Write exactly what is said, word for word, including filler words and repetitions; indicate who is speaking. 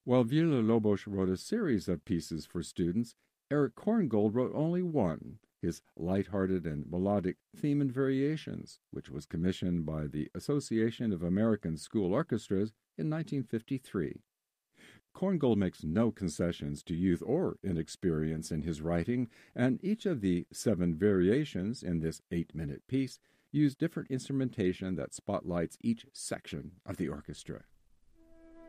Speaker 1: While Villa-Lobos wrote a series of pieces for students, Eric Korngold wrote only one, his light-hearted and melodic Theme and Variations, which was commissioned by the Association of American School Orchestras in nineteen fifty-three. Korngold makes no concessions to youth or inexperience in his writing, and each of the seven variations in this eight-minute piece use different instrumentation that spotlights each section of the orchestra.